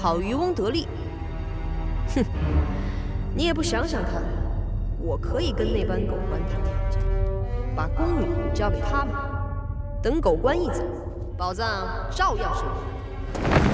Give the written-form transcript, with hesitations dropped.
好渔翁得利。哼，你也不想想看，我可以跟那班狗官谈条件，把宫女交给他们，等狗官一走，宝藏照样是我的。